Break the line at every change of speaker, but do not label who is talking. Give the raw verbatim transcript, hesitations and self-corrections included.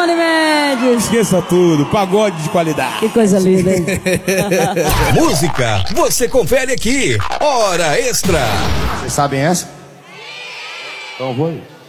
Johnny Mendes.
Esqueça tudo, pagode de qualidade.
Que coisa linda, hein?
Música, você confere aqui. Hora Extra.
Vocês sabem essa? Então vou aí.